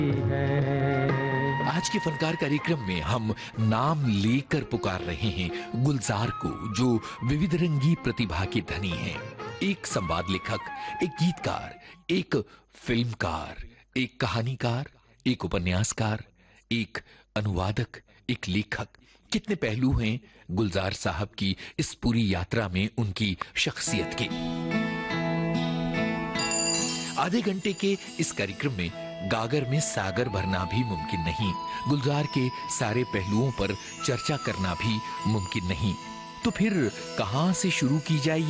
आज के फनकार कार्यक्रम में हम नाम लेकर पुकार रहे हैं गुलजार को, जो विविध रंगी प्रतिभा के धनी हैं। एक संवाद लेखक, एक गीतकार, एक फिल्मकार, एक कहानीकार, एक उपन्यासकार, एक अनुवादक, एक लेखक। कितने पहलू हैं गुलजार साहब की इस पूरी यात्रा में उनकी शख्सियत के। आधे घंटे के इस कार्यक्रम में गागर में सागर भरना भी मुमकिन नहीं, गुलजार के सारे पहलुओं पर चर्चा करना भी मुमकिन नहीं। तो फिर कहां से शुरू की जाए